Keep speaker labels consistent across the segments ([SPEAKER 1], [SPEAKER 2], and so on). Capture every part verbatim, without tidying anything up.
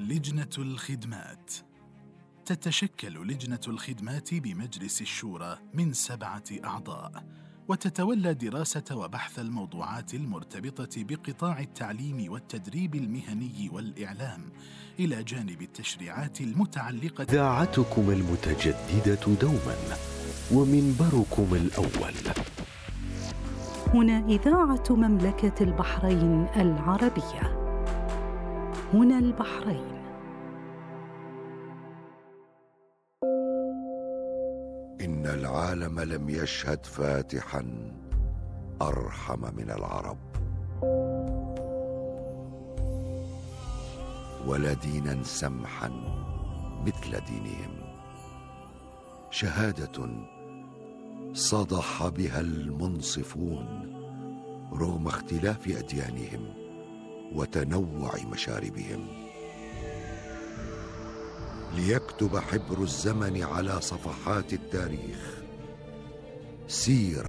[SPEAKER 1] لجنة الخدمات. تتشكل لجنة الخدمات بمجلس الشورى من سبعة أعضاء، وتتولى دراسة وبحث الموضوعات المرتبطة بقطاع التعليم والتدريب المهني والإعلام، إلى جانب التشريعات المتعلقة.
[SPEAKER 2] إذاعتكم المتجددة دوما ومنبركم الأول.
[SPEAKER 3] هنا إذاعة مملكة البحرين العربية. هنا البحرين.
[SPEAKER 4] إن العالم لم يشهد فاتحا أرحم من العرب، ولا دينا سمحا مثل دينهم، شهادة صدح بها المنصفون رغم اختلاف أديانهم وتنوع مشاربهم، ليكتب حبر الزمن على صفحات التاريخ سير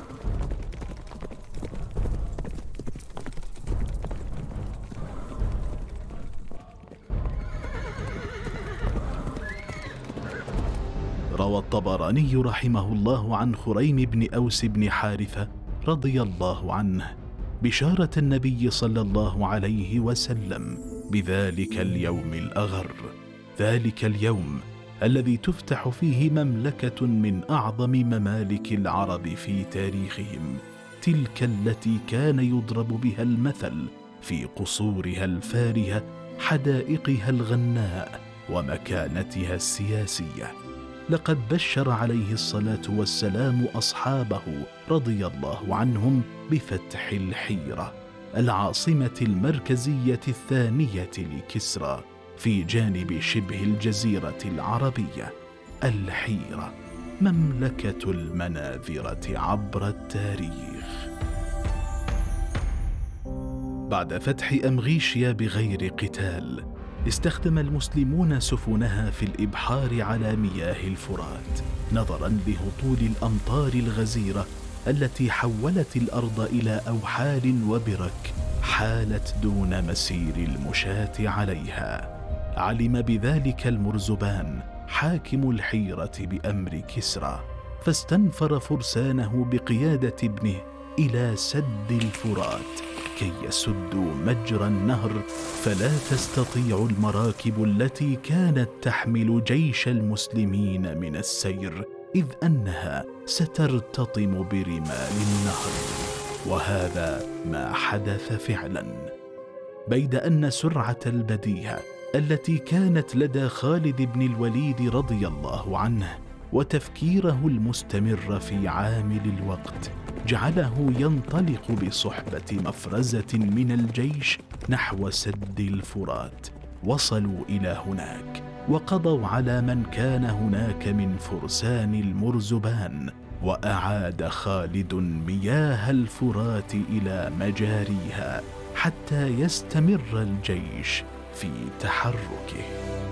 [SPEAKER 1] روى الطبراني رحمه الله عن خريم بن أوس بن حارثة رضي الله عنه بشارة النبي صلى الله عليه وسلم بذلك اليوم الأغر، ذلك اليوم الذي تفتح فيه مملكة من أعظم ممالك العرب في تاريخهم، تلك التي كان يضرب بها المثل في قصورها الفارهة، حدائقها الغناء، ومكانتها السياسية. لقد بشر عليه الصلاة والسلام أصحابه رضي الله عنهم بفتح الحيرة، العاصمة المركزية الثانية لكسرى في جانب شبه الجزيرة العربية، الحيرة، مملكة المناذرة عبر التاريخ. بعد فتح أمغيشيا بغير قتال، استخدم المسلمون سفنها في الإبحار على مياه الفرات، نظراً لهطول الأمطار الغزيرة التي حولت الأرض إلى أوحال وبرك حالت دون مسير المشاة عليها. علم بذلك المرزبان حاكم الحيرة بأمر كسرى، فاستنفر فرسانه بقيادة ابنه إلى سد الفرات كي يسدوا مجرى النهر، فلا تستطيع المراكب التي كانت تحمل جيش المسلمين من السير، إذ أنها سترتطم برمال النهر. وهذا ما حدث فعلا، بيد أن سرعة البديهة التي كانت لدى خالد بن الوليد رضي الله عنه وتفكيره المستمر في عامل الوقت جعله ينطلق بصحبة مفرزة من الجيش نحو سد الفرات. وصلوا إلى هناك وقضوا على من كان هناك من فرسان المرزبان، وأعاد خالد مياه الفرات إلى مجاريها حتى يستمر الجيش في تحركه.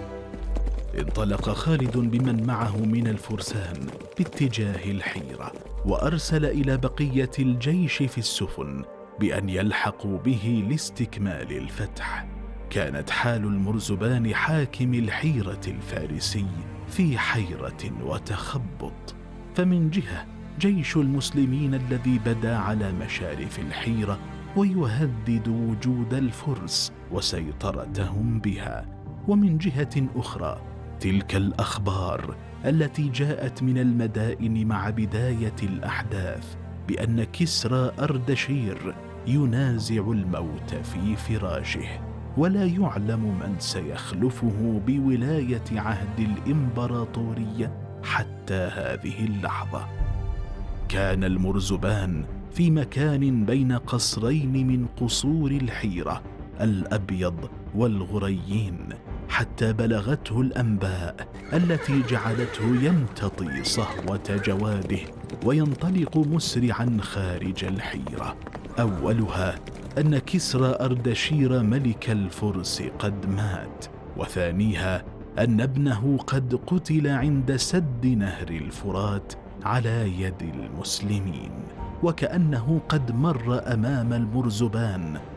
[SPEAKER 1] انطلق خالد بمن معه من الفرسان باتجاه الحيرة، وأرسل إلى بقية الجيش في السفن بأن يلحقوا به لاستكمال الفتح. كانت حال المرزبان حاكم الحيرة الفارسي في حيرة وتخبط، فمن جهة جيش المسلمين الذي بدا على مشارف الحيرة ويهدد وجود الفرس وسيطرتهم بها، ومن جهة أخرى تلك الأخبار التي جاءت من المدائن مع بداية الأحداث بأن كسرى أردشير ينازع الموت في فراشه، ولا يعلم من سيخلفه بولاية عهد الإمبراطورية حتى هذه اللحظة. كان المرزبان في مكان بين قصرين من قصور الحيرة، الأبيض والغريين، حتى بلغته الأنباء التي جعلته يمتطي صهوة جواده وينطلق مسرعا خارج الحيرة. أولها أن كسرى أردشير ملك الفرس قد مات، وثانيها أن ابنه قد قتل عند سد نهر الفرات على يد المسلمين، وكأنه قد مر أمام المرزبان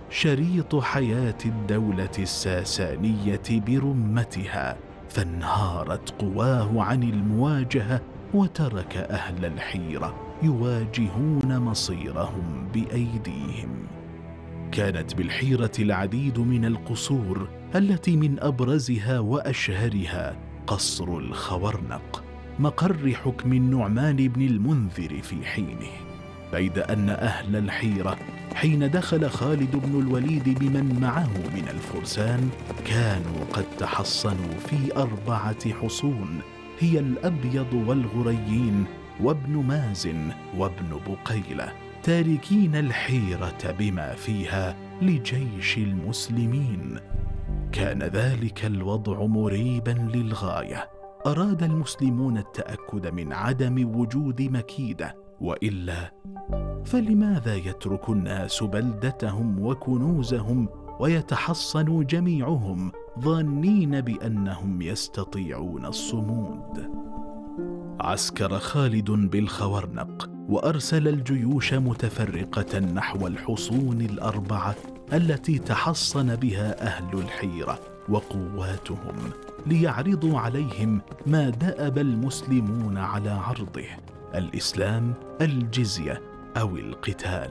[SPEAKER 1] شريط حياة الدولة الساسانية برمتها، فانهارت قواه عن المواجهة وترك أهل الحيرة يواجهون مصيرهم بأيديهم. كانت بالحيرة العديد من القصور التي من أبرزها وأشهرها قصر الخورنق، مقر حكم النعمان بن المنذر في حينه، بيد أن أهل الحيرة حين دخل خالد بن الوليد بمن معه من الفرسان كانوا قد تحصنوا في أربعة حصون، هي الأبيض والغريين وابن مازن وابن بقيلة، تاركين الحيرة بما فيها لجيش المسلمين. كان ذلك الوضع مريبا للغاية. أراد المسلمون التأكد من عدم وجود مكيدة، وإلا فلماذا يترك الناس بلدتهم وكنوزهم ويتحصن جميعهم ظانين بأنهم يستطيعون الصمود؟ عسكر خالد بالخورنق وأرسل الجيوش متفرقة نحو الحصون الأربعة التي تحصن بها أهل الحيرة وقواتهم، ليعرضوا عليهم ما دأب المسلمون على عرضه: الإسلام، الجزية أو القتال.